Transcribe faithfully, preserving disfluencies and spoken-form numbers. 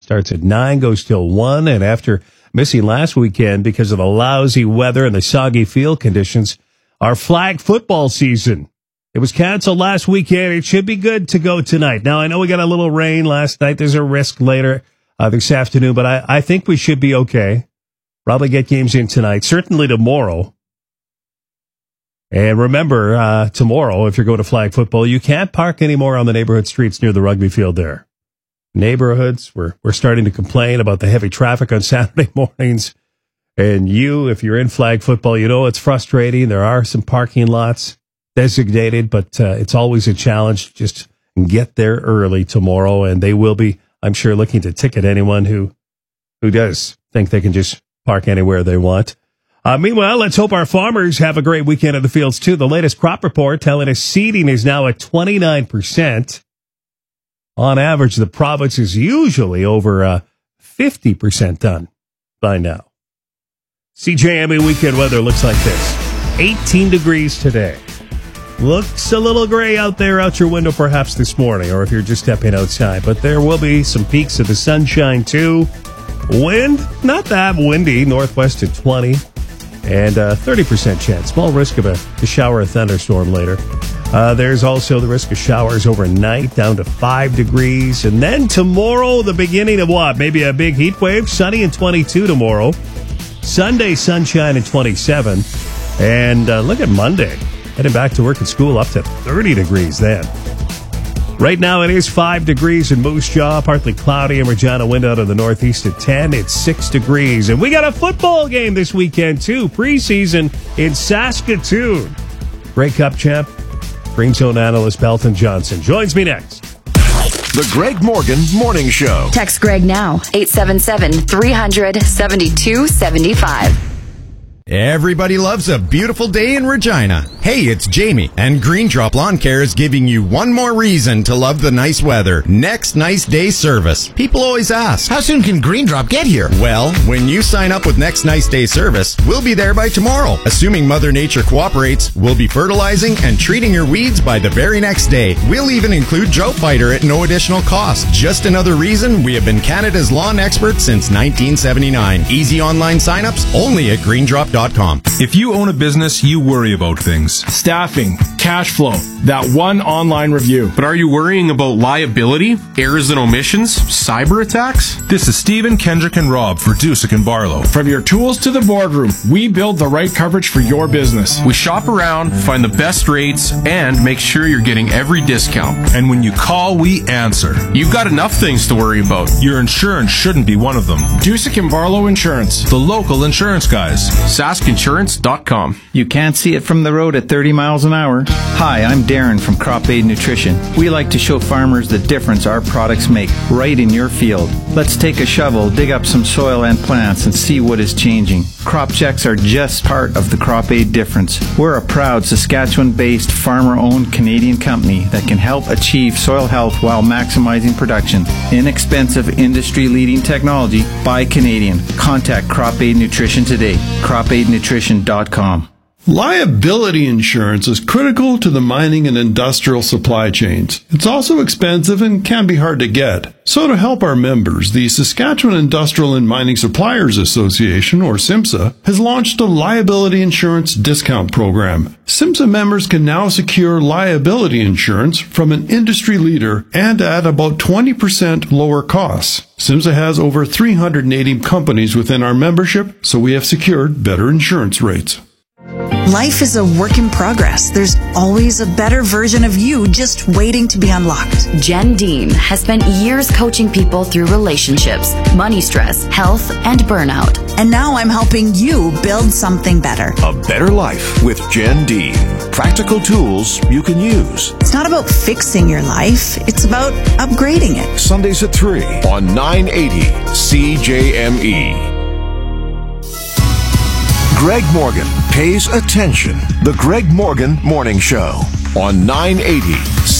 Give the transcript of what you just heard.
Starts at nine, goes till one, and after missing last weekend because of the lousy weather and the soggy field conditions, our flag football season, it was canceled last weekend. It should be good to go tonight. Now, I know we got a little rain last night. There's a risk later uh, this afternoon, but I, I think we should be okay. Probably get games in tonight, certainly tomorrow. And remember, uh, tomorrow, if you're going to flag football, you can't park anymore on the neighborhood streets near the rugby field there. Neighborhoods, we're, we're starting to complain about the heavy traffic on Saturday mornings. And you, if you're in flag football, you know it's frustrating. There are some parking lots designated, but uh, it's always a challenge. Just get there early tomorrow, and they will be, I'm sure, looking to ticket anyone who, who does think they can just park anywhere they want. Uh, meanwhile, let's hope our farmers have a great weekend in the fields, too. The latest crop report telling us seeding is now at twenty-nine percent. On average, the province is usually over uh, fifty percent done by now. C J M E weekend weather looks like this. eighteen degrees today. Looks a little gray out there out your window perhaps this morning, or if you're just stepping outside. But there will be some peaks of the sunshine, too. Wind, not that windy, northwest at twenty. And a thirty percent chance, small risk of a, a shower or thunderstorm later. Uh, there's also the risk of showers overnight, down to five degrees. And then tomorrow, the beginning of what? Maybe a big heat wave, sunny and twenty-two tomorrow. Sunday, sunshine and twenty-seven. And uh, look at Monday, heading back to work and school, up to thirty degrees then. Right now, it is five degrees in Moose Jaw, partly cloudy, and Regina wind out of the northeast at ten. It's six degrees. And we got a football game this weekend, too. Preseason in Saskatoon. Grey Cup champ, Green Zone analyst Belton Johnson joins me next. The Greg Morgan Morning Show. Text Greg now, eight seven seven, three hundred, seventy-two seventy-five. Everybody loves a beautiful day in Regina. Hey, it's Jamie, and Green Drop Lawn Care is giving you one more reason to love the nice weather. Next Nice Day service. People always ask, how soon can Green Drop get here? Well, when you sign up with Next Nice Day service, we'll be there by tomorrow. Assuming Mother Nature cooperates, we'll be fertilizing and treating your weeds by the very next day. We'll even include Drought Fighter at no additional cost. Just another reason we have been Canada's lawn expert since nineteen seventy-nine. Easy online signups only at green drop dot com. If you own a business, you worry about things. Staffing, cash flow, that one online review. But are you worrying about liability, errors and omissions, cyber attacks? This is Stephen, Kendrick, and Rob for Dusick and Barlow. From your tools to the boardroom, we build the right coverage for your business. We shop around, find the best rates, and make sure you're getting every discount. And when you call, we answer. You've got enough things to worry about. Your insurance shouldn't be one of them. Dusick and Barlow Insurance. The local insurance guys. sask insurance dot com. You can't see it from the road at thirty miles an hour. Hi, I'm Darren from Crop Aid Nutrition. We like to show farmers the difference our products make right in your field. Let's take a shovel, dig up some soil and plants, and see what is changing. Crop checks are just part of the Crop Aid difference. We're a proud Saskatchewan-based, farmer-owned Canadian company that can help achieve soil health while maximizing production. Inexpensive, industry-leading technology by Canadian. Contact Crop Aid Nutrition today. crop aid nutrition dot com. Liability insurance is critical to the mining and industrial supply chains. It's also expensive and can be hard to get. So to help our members, the Saskatchewan Industrial and Mining Suppliers Association, or SIMSA, has launched a liability insurance discount program. SIMSA members can now secure liability insurance from an industry leader and at about twenty percent lower costs. SIMSA has over three hundred eighty companies within our membership, so we have secured better insurance rates. Life is a work in progress. There's always a better version of you just waiting to be unlocked. Jen Dean has spent years coaching people through relationships, money stress, health, and burnout. And now I'm helping you build something better. A better life with Jen Dean. Practical tools you can use. It's not about fixing your life. It's about upgrading it. Sundays at three on nine eighty C J M E. Greg Morgan pays attention. The Greg Morgan Morning Show on nine eighty